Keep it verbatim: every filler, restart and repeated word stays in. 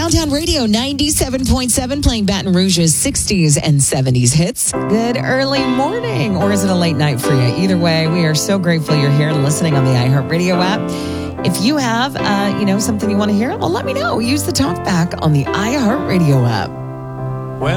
Downtown Radio ninety-seven point seven, playing Baton Rouge's sixties and seventies hits. Good early morning, or is it a late night for you? Either way, we are so grateful you're here listening on the iHeartRadio app. If you have, uh, you know, something you want to hear, well, let me know. Use the talkback on the iHeartRadio app.